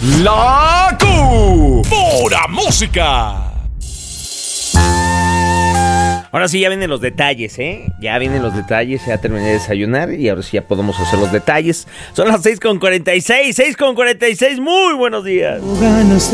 La pura música. Ahora sí, ya vienen los detalles, ¿eh? Ya vienen los detalles, ya terminé de desayunar y ahora sí ya podemos hacer los detalles. Son las 6:46, 6:46, muy buenos días.